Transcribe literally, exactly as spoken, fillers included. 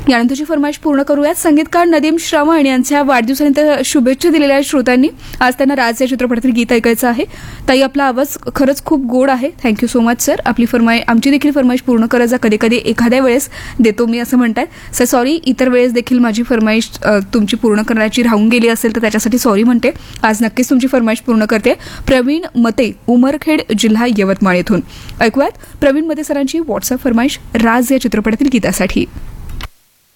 यानंतरची फरमाईश पूर्ण करूयात. संगीतकार नदीम श्रावण यांच्या वाढदिवसानिमित्त शुभेच्छा दिलेल्या श्रोत्यांनी. आज त्यांना राज या चित्रपटातील गीत ऐकायचं आहे. ताई, आपला आवाज खरंच खूप गोड आहे. Thank you so much sir. आपली फरमाई आमची देखील फरमाईश पूर्ण करत जा. कधी कधी एखाद्या वेळेस देतो मी असं म्हणतात सर. सॉरी, इतर वेळेस देखील माझी फरमाईश तुमची पूर्ण करण्याची राहून गेली असेल तर त्याच्यासाठी सॉरी म्हणते. आज नक्कीच तुमची फरमाईश पूर्ण करते. प्रवीण मते, उमरखेड, जिल्हा यवतमाळ येथून. ऐकूयात प्रवीण मते सरांची व्हॉट्सअप फरमाईश राज या चित्रपटातील गीतासाठी.